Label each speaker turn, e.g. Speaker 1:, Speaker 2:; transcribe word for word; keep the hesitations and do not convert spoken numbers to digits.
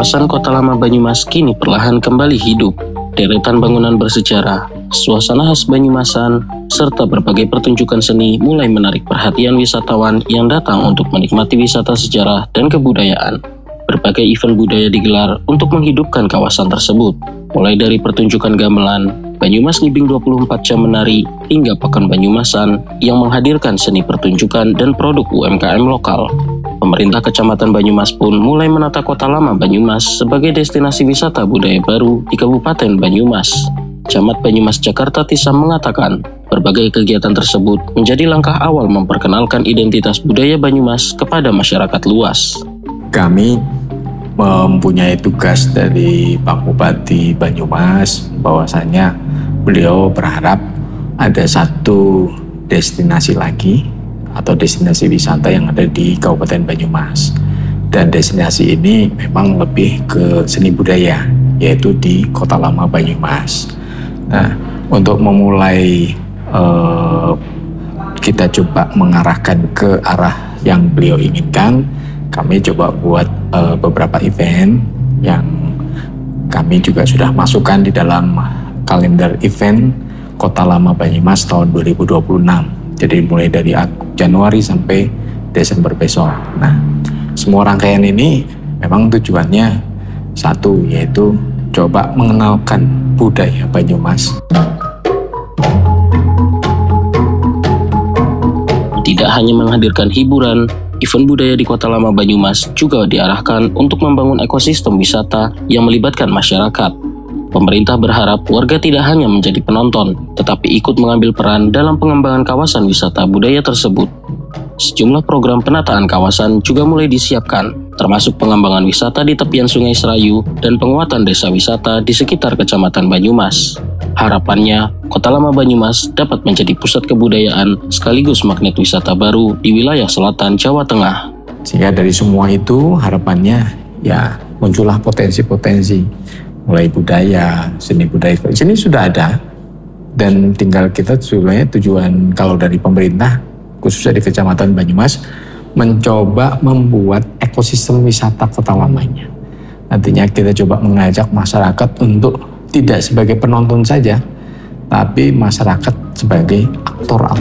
Speaker 1: Kawasan Kota Lama Banyumas kini perlahan kembali hidup. Deretan bangunan bersejarah, suasana khas Banyumasan, serta berbagai pertunjukan seni mulai menarik perhatian wisatawan yang datang untuk menikmati wisata sejarah dan kebudayaan. Berbagai event budaya digelar untuk menghidupkan kawasan tersebut, mulai dari pertunjukan gamelan, Banyumas Ngibing dua puluh empat jam menari, hingga Pekan Banyumasan yang menghadirkan seni pertunjukan dan produk U M K M lokal. Pemerintah Kecamatan Banyumas pun mulai menata Kota Lama Banyumas sebagai destinasi wisata budaya baru di Kabupaten Banyumas. Camat Banyumas Jakarta Tisam mengatakan, berbagai kegiatan tersebut menjadi langkah awal memperkenalkan identitas budaya Banyumas kepada masyarakat luas.
Speaker 2: Kami mempunyai tugas dari Pak Bupati Banyumas, bahwasanya beliau berharap ada satu destinasi lagi atau destinasi wisata yang ada di Kabupaten Banyumas. Dan destinasi ini memang lebih ke seni budaya, yaitu di Kota Lama Banyumas. Nah, untuk memulai eh, kita coba mengarahkan ke arah yang beliau inginkan, kami coba buat eh, beberapa event yang kami juga sudah masukkan di dalam kalender event Kota Lama Banyumas tahun dua ribu dua puluh enam. Jadi mulai dari Januari sampai Desember besok. Nah, semua rangkaian ini memang tujuannya satu, yaitu coba mengenalkan budaya Banyumas.
Speaker 1: Tidak hanya menghadirkan hiburan, event budaya di Kota Lama Banyumas juga diarahkan untuk membangun ekosistem wisata yang melibatkan masyarakat. Pemerintah berharap warga tidak hanya menjadi penonton, tetapi ikut mengambil peran dalam pengembangan kawasan wisata budaya tersebut. Sejumlah program penataan kawasan juga mulai disiapkan, termasuk pengembangan wisata di tepian Sungai Serayu dan penguatan desa wisata di sekitar Kecamatan Banyumas. Harapannya, Kota Lama Banyumas dapat menjadi pusat kebudayaan sekaligus magnet wisata baru di wilayah selatan Jawa Tengah.
Speaker 2: Sehingga dari semua itu harapannya ya muncullah potensi-potensi, mulai budaya, seni budaya. Sini sudah ada, dan tinggal kita sebenarnya tujuan kalau dari pemerintah, khususnya di Kecamatan Banyumas, mencoba membuat ekosistem wisata Kota Lamanya. Nantinya kita coba mengajak masyarakat untuk tidak sebagai penonton saja, tapi masyarakat sebagai aktor atau